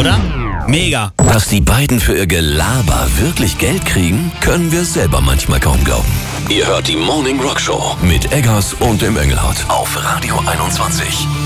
oder? Mega. Dass die beiden für ihr Gelaber wirklich Geld kriegen, können wir selber manchmal kaum glauben. Ihr hört die Morning Rock Show mit Eggers und dem Engelhardt auf Radio 21.